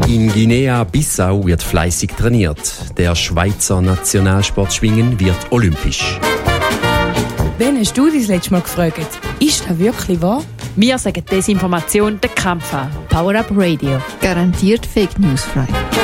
In Guinea-Bissau wird fleissig trainiert. Der Schweizer Nationalsportschwingen wird olympisch. Wen hast du das letzte Mal gefragt? Ist das wirklich wahr? Wir sagen Desinformation den Kampf an. Power Up Radio. Garantiert Fake News frei.